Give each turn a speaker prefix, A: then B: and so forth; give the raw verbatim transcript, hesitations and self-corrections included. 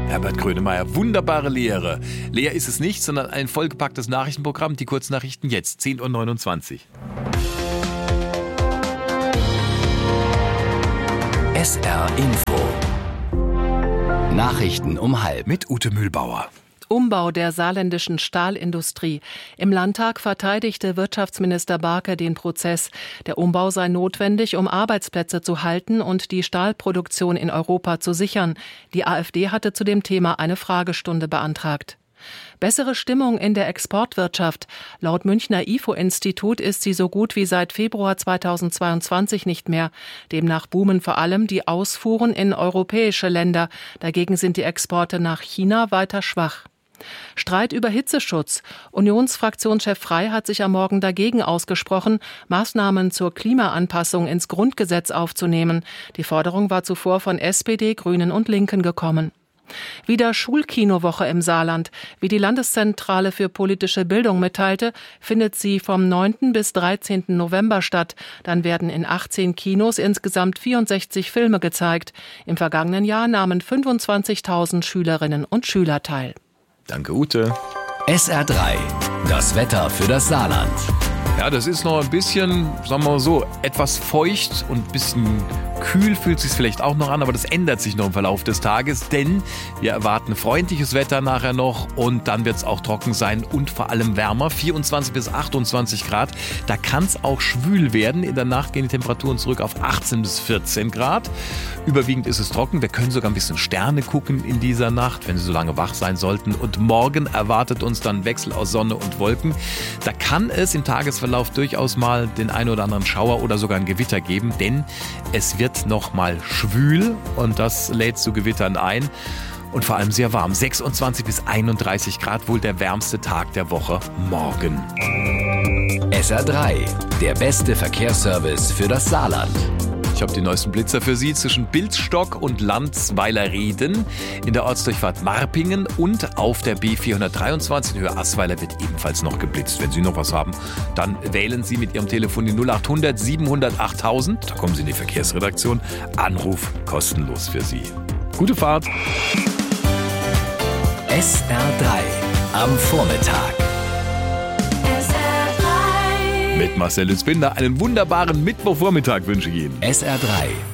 A: Herbert Grönemeyer, wunderbare Lehre. Leer ist es nicht, sondern ein vollgepacktes Nachrichtenprogramm. Die Kurznachrichten jetzt, zehn Uhr neunundzwanzig.
B: S R Info. Nachrichten um halb.
A: Mit Ute Mühlbauer.
C: Umbau der saarländischen Stahlindustrie. Im Landtag verteidigte Wirtschaftsminister Barke den Prozess. Der Umbau sei notwendig, um Arbeitsplätze zu halten und die Stahlproduktion in Europa zu sichern. Die AfD hatte zu dem Thema eine Fragestunde beantragt. Bessere Stimmung in der Exportwirtschaft. Laut Münchner I F O-Institut ist sie so gut wie seit Februar zweitausendzweiundzwanzig nicht mehr. Demnach boomen vor allem die Ausfuhren in europäische Länder. Dagegen sind die Exporte nach China weiter schwach. Streit über Hitzeschutz. Unionsfraktionschef Frey hat sich am Morgen dagegen ausgesprochen, Maßnahmen zur Klimaanpassung ins Grundgesetz aufzunehmen. Die Forderung war zuvor von S P D, Grünen und Linken gekommen. Wieder Schulkinowoche im Saarland. Wie die Landeszentrale für politische Bildung mitteilte, findet sie vom neunten bis dreizehnten November statt. Dann werden in achtzehn Kinos insgesamt vierundsechzig Filme gezeigt. Im vergangenen Jahr nahmen fünfundzwanzigtausend Schülerinnen und Schüler teil.
A: Danke, Ute.
B: S R drei. Das Wetter für das Saarland.
A: Ja, das ist noch ein bisschen, sagen wir mal so, etwas feucht und ein bisschen kühl fühlt sich vielleicht auch noch an, aber das ändert sich noch im Verlauf des Tages, denn wir erwarten freundliches Wetter nachher noch und dann wird es auch trocken sein und vor allem wärmer, vierundzwanzig bis achtundzwanzig Grad. Da kann es auch schwül werden. In der Nacht gehen die Temperaturen zurück auf achtzehn bis vierzehn Grad. Überwiegend ist es trocken. Wir können sogar ein bisschen Sterne gucken in dieser Nacht, wenn Sie so lange wach sein sollten. Und morgen erwartet uns dann Wechsel aus Sonne und Wolken. Da kann es im Tagesverlauf durchaus mal den einen oder anderen Schauer oder sogar ein Gewitter geben, denn es wird noch mal schwül und das lädt zu Gewittern ein und vor allem sehr warm. sechsundzwanzig bis einunddreißig Grad, wohl der wärmste Tag der Woche morgen.
B: S R drei, der beste Verkehrsservice für das Saarland.
A: Ich habe die neuesten Blitzer für Sie zwischen Bilsstock und Landsweiler-Rieden in der Ortsdurchfahrt Marpingen und auf der B vierhundertdreiundzwanzig in Höhe Assweiler wird ebenfalls noch geblitzt. Wenn Sie noch was haben, dann wählen Sie mit Ihrem Telefon die null achthundert siebenhundert achttausend. Da kommen Sie in die Verkehrsredaktion. Anruf kostenlos für Sie. Gute Fahrt.
B: S R drei am Vormittag.
A: Mit Marcel Lützbinder einen wunderbaren Mittwochvormittag wünsche ich Ihnen.
B: S R drei